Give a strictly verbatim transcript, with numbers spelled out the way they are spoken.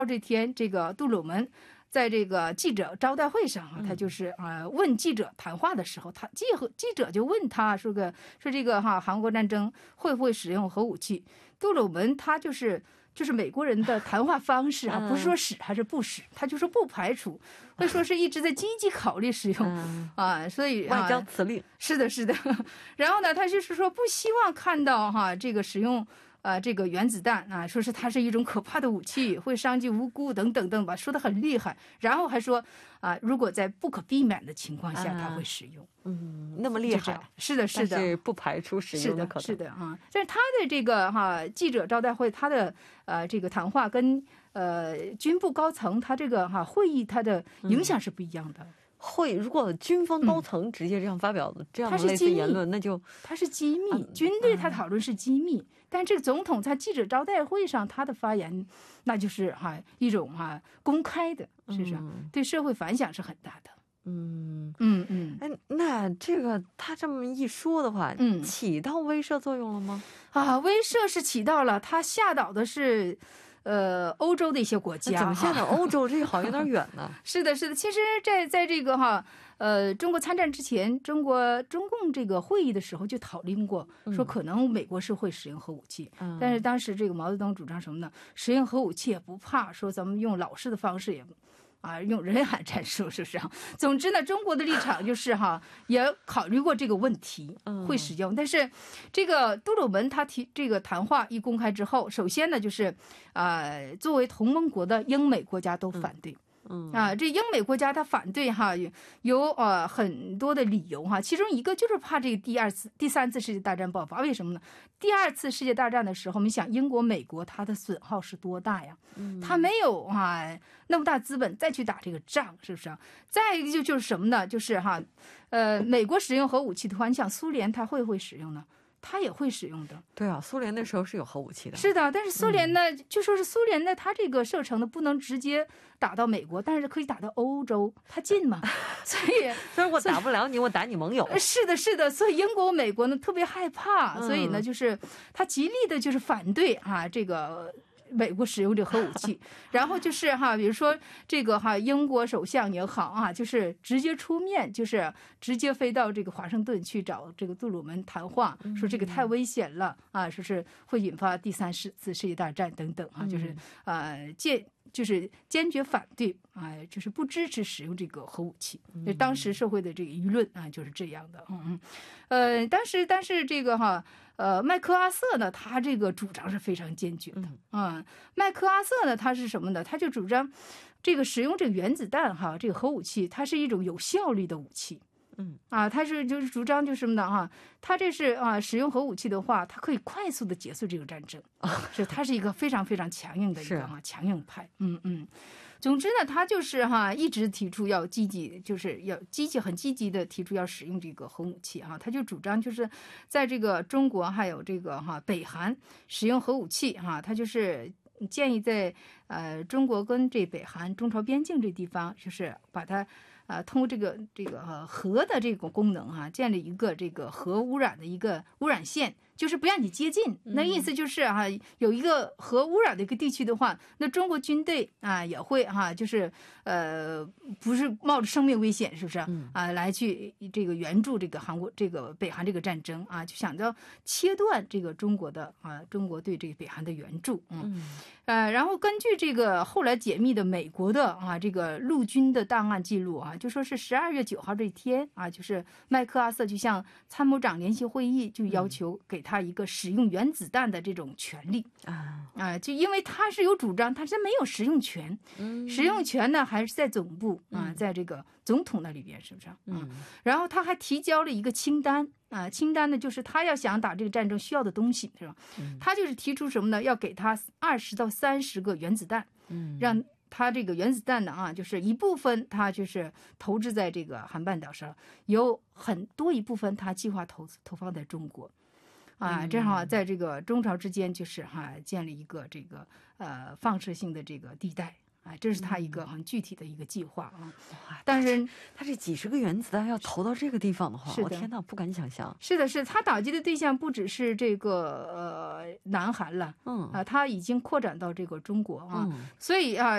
这天，这个杜鲁门在这个记者招待会上啊，他就是啊、呃、问记者谈话的时候，他记记者就问他说个说这个哈韩国战争会不会使用核武器？杜鲁门他就是就是美国人的谈话方式啊，不是说使还是不使，他就说不排除，会说是一直在积极考虑使用啊，所以外交辞令是的，是的。然后呢，他就是说不希望看到哈这个使用。呃，这个原子弹啊，说是它是一种可怕的武器，会伤及无辜等等等吧，说的很厉害。然后还说啊，如果在不可避免的情况下，它会使用。 嗯，那么厉害， 是的，是的， 但是不排除使用的可能。 是的，是的啊。但是他的这个哈记者招待会，他的呃这个谈话跟呃军部高层他这个哈会议，他的影响是不一样的。嗯会，如果军方高层直接这样发表的这样的类似言论，那就他是机密，军队他讨论是机密，但这个总统在记者招待会上他的发言，那就是哈一种哈公开的，是不是？对社会反响是很大的。 嗯嗯嗯， 哎，那这个他这么一说的话，嗯，起到威慑作用了吗？ 啊，威慑是起到了，他吓倒的是。呃，欧洲的一些国家怎么现在欧洲这个好像有点远呢？ 是的，是的。其实在，在在这个哈，呃，中国参战之前，中国中共这个会议的时候就讨论过，说可能美国是会使用核武器。嗯、但是当时这个毛泽东主张什么呢？使用核武器也不怕，说咱们用老式的方式也。啊，用人海战术是不是？总之呢，中国的立场就是哈，也考虑过这个问题，会使用。但是，这个杜鲁门他提这个谈话一公开之后，首先呢，就是啊、呃，作为同盟国的英美国家都反对。嗯啊，这英美国家他反对哈，有呃很多的理由哈，其中一个就是怕这个第二次、第三次世界大战爆发。为什么呢？第二次世界大战的时候，我们想英国、美国它的损耗是多大呀？嗯，它没有啊那么大资本再去打这个仗，是不是？再一个就就是什么呢？就是哈，呃，美国使用核武器的话，你想苏联它会不会使用呢？他也会使用的。 对啊，苏联那时候是有核武器的。 是的，但是苏联呢，嗯、就说是苏联呢，它这个射程呢不能直接打到美国，但是可以打到欧洲，它近嘛，所以所以我打不了你，我打你盟友。 是的，是的，所以英国、美国呢特别害怕，所以呢，就是他极力的就是反对啊这个。美国使用这核武器，然后就是哈，比如说这个哈，英国首相也好啊，就是直接出面，就是直接飞到这个华盛顿去找这个杜鲁门谈话，说这个太危险了啊，说是会引发第三次世界大战等等啊，就是呃坚就是坚决反对啊，就是不支持使用这个核武器。当时社会的这个舆论啊就是这样的，嗯嗯，呃，但是但是这个哈。呃，麦克阿瑟呢，他这个主张是非常坚决的啊、嗯。麦克阿瑟呢，他是什么呢？他就主张这个使用这个原子弹哈，这个核武器，它是一种有效率的武器。嗯啊，他是就是主张就是什么呢哈？他这是啊，使用核武器的话，它可以快速的结束这个战争。是，他是一个非常非常强硬的一个哈强硬派。嗯嗯。总之呢，他就是哈一直提出要积极，就是要积极很积极的提出要使用这个核武器哈。他就主张就是在这个中国还有这个哈北韩使用核武器哈，他就是建议在呃中国跟这北韩中朝边境这地方，就是把它啊通过这个这个呃核的这个功能哈，建立一个这个核污染的一个污染线。就是不让你接近，那意思就是哈、啊，有一个核污染的一个地区的话，那中国军队啊也会哈、啊，就是呃，不是冒着生命危险，是不是啊？来去这个援助这个韩国这个北韩这个战争啊，就想着切断这个中国的啊，中国对这个北韩的援助，嗯，呃，然后根据这个后来解密的美国的啊这个陆军的档案记录啊，就说是十二月九号这一天啊，就是麦克阿瑟就向参谋长联席会议就要求给他。他一个使用原子弹的这种权利啊啊，就因为他是有主张，他是没有使用权，嗯，使用权呢还是在总部啊，在这个总统那里边，是不是？嗯，然后他还提交了一个清单啊，清单呢就是他要想打这个战争需要的东西，是吧？他就是提出什么呢？要给他二十到三十个原子弹，嗯，让。他这个原子弹呢啊，就是一部分他就是投掷在这个韩半岛上，有很多一部分他计划投投放在中国。啊，正好在这个中朝之间，就是哈建立一个这个呃放射性的这个地带啊，这是他一个很具体的一个计划啊。但是他这几十个原子弹要投到这个地方的话，我天哪，不敢想象。 是的，是他打击的对象不只是这个呃南韩了，嗯啊，他已经扩展到这个中国啊，所以啊。